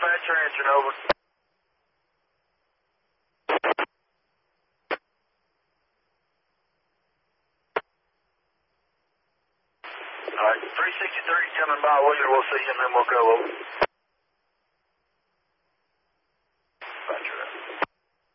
dispatcher answering, over. Alright, 363 coming by, we'll see you and then we'll go over.